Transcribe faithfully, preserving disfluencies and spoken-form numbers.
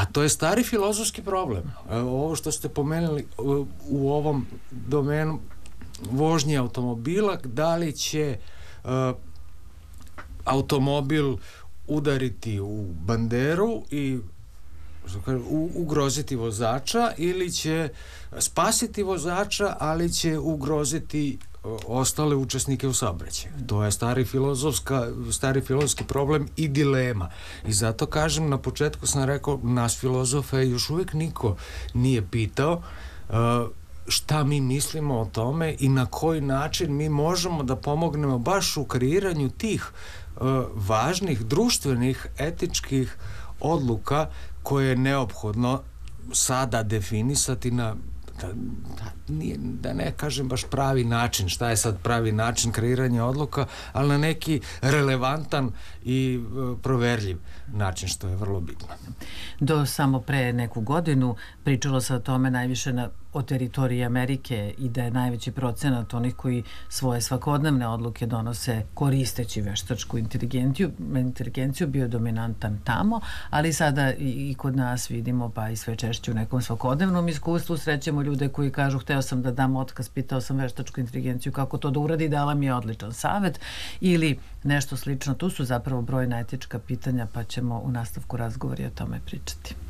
to je stari filozofski problem. Ovo što ste pomenuli u ovom domenu vožnje automobila, da li će uh, automobil udariti u banderu i u, ugroziti vozača, ili će spasiti vozača, ali će ugroziti ostale učesnike u saobraćaju. To je stari filozofska, stari filozofski problem i dilema. I zato kažem, na početku sam rekao, nas filozofe još uvijek niko nije pitao uh, šta mi mislimo o tome i na koji način mi možemo da pomognemo baš u kreiranju tih uh, važnih društvenih, etičkih odluka koje je neophodno sada definisati na Da, da, nije, da ne kažem baš pravi način, šta je sad pravi način kreiranja odluka, ali na neki relevantan i e, proverljiv način, što je vrlo bitno. Do samo pre neku godinu pričalo se o tome najviše na, o teritoriji Amerike i da je najveći procenat onih koji svoje svakodnevne odluke donose koristeći veštačku inteligenciju, inteligenciju bio dominantan tamo, ali sada i, i kod nas vidimo, pa i sve češće u nekom svakodnevnom iskustvu srećemo ljude koji kažu hteo sam da dam otkaz, pitao sam veštačku inteligenciju kako to da uradi, dala mi je odličan savet ili nešto slično. Tu su zapravo brojna etička pitanja, pa ćemo u nastavku razgovora o tome pričati.